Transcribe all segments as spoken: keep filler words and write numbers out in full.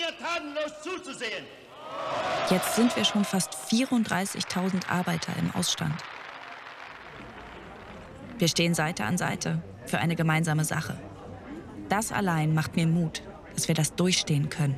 länger tatenlos zuzusehen. Jetzt sind wir schon fast vierunddreißigtausend Arbeiter im Ausstand. Wir stehen Seite an Seite für eine gemeinsame Sache. Das allein macht mir Mut, dass wir das durchstehen können.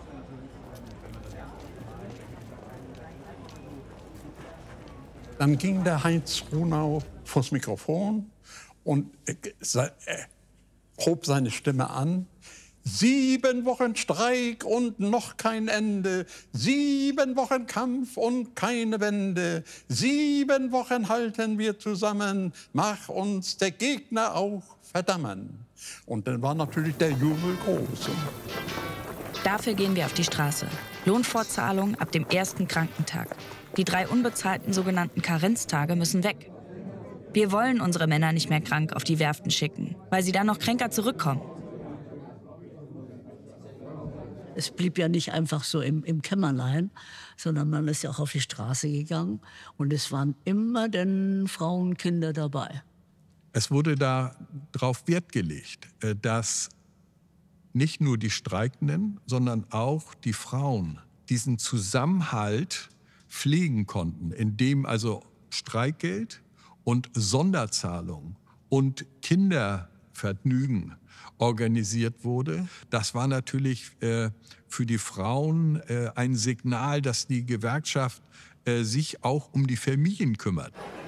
Dann ging der Heinz Runau vors Mikrofon und äh, hob seine Stimme an. Sieben Wochen Streik und noch kein Ende. Sieben Wochen Kampf und keine Wende. Sieben Wochen halten wir zusammen. Mach uns der Gegner auch verdammen. Und dann war natürlich der Jubel groß. Dafür gehen wir auf die Straße. Lohnfortzahlung ab dem ersten Krankentag. Die drei unbezahlten sogenannten Karenztage müssen weg. Wir wollen unsere Männer nicht mehr krank auf die Werften schicken, weil sie dann noch kränker zurückkommen. Es blieb ja nicht einfach so im, im Kämmerlein, sondern man ist ja auch auf die Straße gegangen. Und es waren immer denn Frauen und Kinder dabei. Es wurde darauf Wert gelegt, dass nicht nur die Streikenden, sondern auch die Frauen diesen Zusammenhalt pflegen konnten, indem also Streikgeld und Sonderzahlung und Kindervergnügen organisiert wurde. Das war natürlich äh, für die Frauen äh, ein Signal, dass die Gewerkschaft äh, sich auch um die Familien kümmert.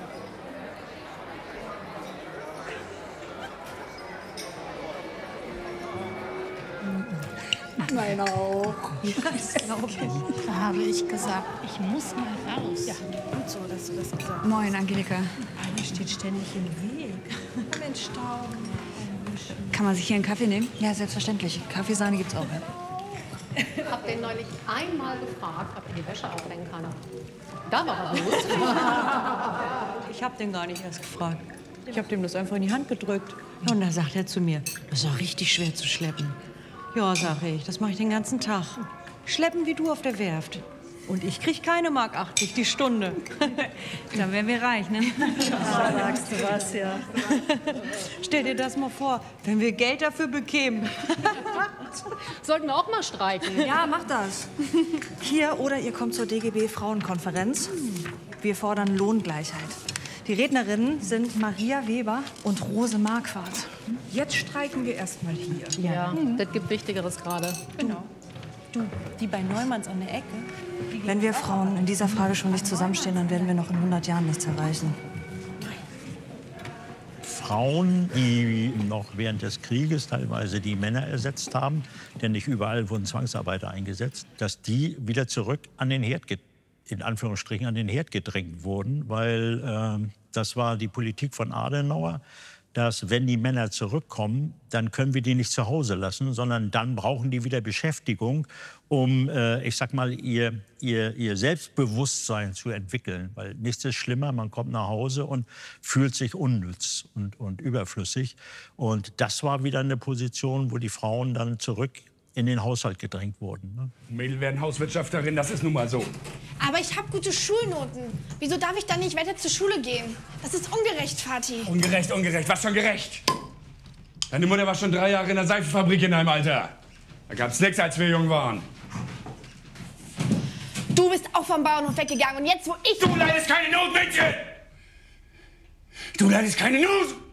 Meine auch. Ja, das glaube ich. Da habe ich gesagt, ich muss mal raus. Ja, gut so, dass du das gesagt hast. Moin, Angelika. Mir steht ständig im Weg. Mensch, Staub. Kann man sich hier einen Kaffee nehmen? Ja, selbstverständlich. Kaffeesahne gibt's auch. Ich habe den neulich einmal gefragt, ob er die Wäsche aufhängen kann. Da war er los. Ich habe den gar nicht erst gefragt. Ich habe dem das einfach in die Hand gedrückt. Und da sagt er zu mir, das ist auch richtig schwer zu schleppen. Ja, sage ich, das mache ich den ganzen Tag. Schleppen wie du auf der Werft. Und ich krieg keine Mark achtzig die Stunde. Dann wären wir reich, ne? Ja, sagst du was, ja. Stell dir das mal vor, wenn wir Geld dafür bekämen. Sollten wir auch mal streiken? Ja, mach das. Hier oder ihr kommt zur D G B-Frauenkonferenz. Wir fordern Lohngleichheit. Die Rednerinnen sind Maria Weber und Rose Marquardt. Jetzt streiken wir erst mal hier. Ja, ja. Mhm. Das gibt Wichtigeres gerade. Genau. Du, die bei Neumanns an der Ecke. Wenn wir Frauen in dieser Frage schon nicht zusammenstehen, dann werden wir noch in hundert Jahren nichts erreichen. Frauen, die noch während des Krieges teilweise die Männer ersetzt haben, denn nicht überall wurden Zwangsarbeiter eingesetzt, dass die wieder zurück an den Herd gedrängt in Anführungsstrichen an den Herd gedrängt wurden, weil äh, das war die Politik von Adenauer, dass wenn die Männer zurückkommen, dann können wir die nicht zu Hause lassen, sondern dann brauchen die wieder Beschäftigung, um, äh, ich sag mal, ihr, ihr, ihr Selbstbewusstsein zu entwickeln. Weil nichts ist schlimmer, man kommt nach Hause und fühlt sich unnütz und, und überflüssig. Und das war wieder eine Position, wo die Frauen dann zurück in den Haushalt gedrängt wurden. Ne? Mädel werden Hauswirtschafterin, das ist nun mal so. Aber ich habe gute Schulnoten. Wieso darf ich dann nicht weiter zur Schule gehen? Das ist ungerecht, Vati. Ungerecht, ungerecht. Was schon gerecht? Deine Mutter war schon drei Jahre in der Seifenfabrik in deinem Alter. Da gab's nichts, als wir jung waren. Du bist auch vom Bauernhof weggegangen und jetzt, wo ich... Du leidest keine Not, Mädchen! Du leidest keine Not!